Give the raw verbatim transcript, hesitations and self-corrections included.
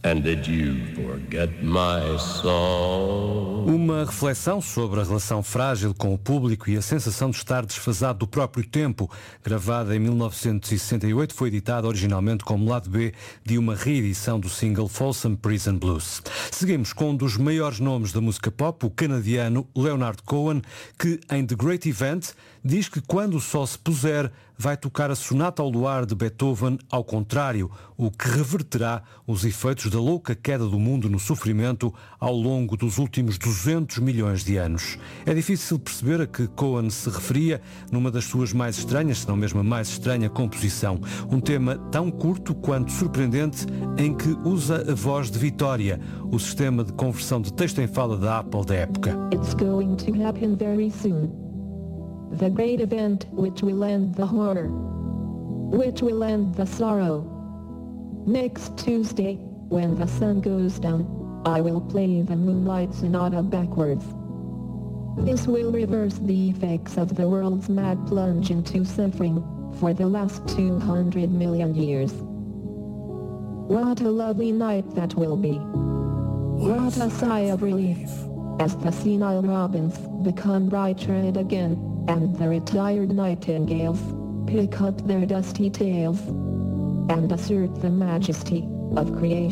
And did you forget my song? Uma reflexão sobre a relação frágil com o público e a sensação de estar desfasado do próprio tempo. Gravada em mil novecentos e sessenta e oito, foi editada originalmente como lado B de uma reedição do single Folsom Prison Blues. Seguimos com um dos maiores nomes da música pop, o canadiano Leonard Cohen, que em The Great Event diz que quando o sol se puser vai tocar a Sonata ao Luar de Beethoven ao contrário, o que reverterá os efeitos da louca queda do mundo no sofrimento ao longo dos últimos duzentos milhões de anos. É difícil perceber a que Cohen se referia numa das suas mais estranhas, se não mesmo a mais estranha composição. Um tema tão curto quanto surpreendente em que usa a voz de Vitória, o sistema de conversão de texto em fala da Apple da época. It's going to happen very soon. The great event which will end the horror, which will end the sorrow. Next Tuesday, when the sun goes down, I will play the Moonlight Sonata backwards. This will reverse the effects of the world's mad plunge into suffering for the last two hundred million years. What a lovely night that will be. What a sigh of relief as the senile robins become bright-red again and the retired nightingales pick up their dusty tails and assert the majesty of creation.